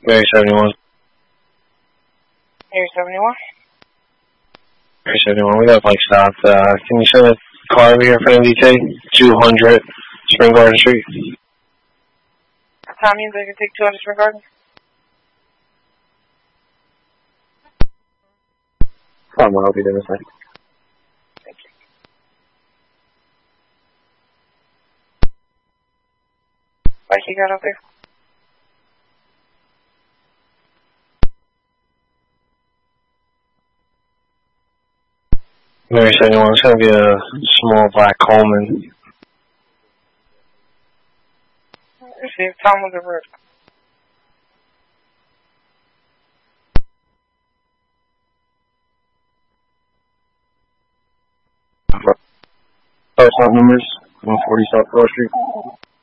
Mary 71. Mary 71. Mary 71, we got a bike stopped. Can you send a car over here for MDT? 200 Spring Garden Street. Time means I can take 200 Spring Garden? I'll help you there in a second. Thank you. Bike you got out there? Mary 71, it's going to be a small black Coleman. Receive Tom with the road. Numbers, 140 South Broad Street.